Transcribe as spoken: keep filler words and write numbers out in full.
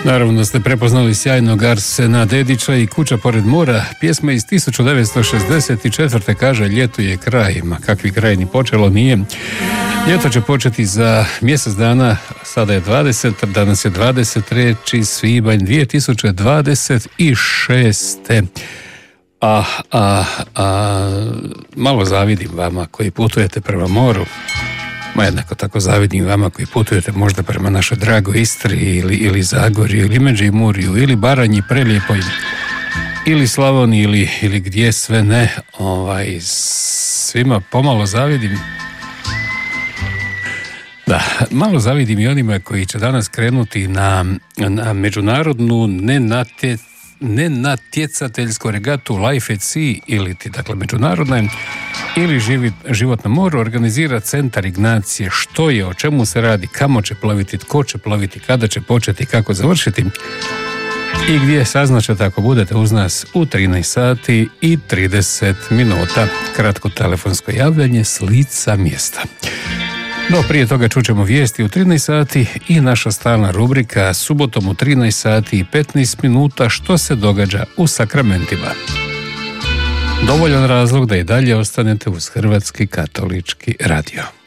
Naravno ste prepoznali sjajnog Arsena Dedića i Kuća pored mora. Pjesma iz tisuću devetsto šezdeset četvrte kaže ljeto je kraj. Ma kakvi kraj, ni počelo nije. Ljeto će početi za mjesec dana, sada je dvadeset, danas je dvadeset treći svibanj dvije tisuće dvadeset šeste. A, a, a, malo zavidim vama koji putujete prema moru. Ma jednako tako zavidim vama koji putujete možda prema našoj dragoj Istri ili, ili Zagorju ili Međimurju ili Baranji, Prelijepoj ili Slavoniji ili, ili gdje sve ne. Ovaj, svima pomalo zavidim. Da, malo zavidim i onima koji će danas krenuti na, na međunarodnu nenatje, nenatjecateljsku regatu Life at Sea ili ti, dakle, međunarodna ili živi, život na moru, organizira Centar Ignacije. Što je, o čemu se radi, kamo će ploviti, tko će ploviti, kada će početi, kako završiti i gdje, saznaćete ako budete uz nas u trinaest sati i trideset minuta. Kratko telefonsko javljanje s lica mjesta. No, prije toga čućemo vijesti u trinaest sati i naša stalna rubrika subotom u trinaest sati i petnaest minuta što se događa u sakramentima. Dovoljan razlog da i dalje ostanete uz Hrvatski katolički radio.